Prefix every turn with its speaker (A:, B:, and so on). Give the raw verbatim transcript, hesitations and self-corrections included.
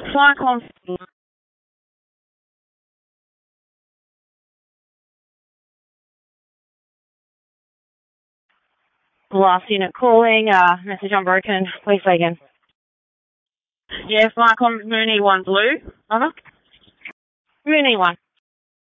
A: Flight con. Last unit calling, uh, message unbroken, please say again. Yeah, flight con Mooney one Blue, over. Mooney one.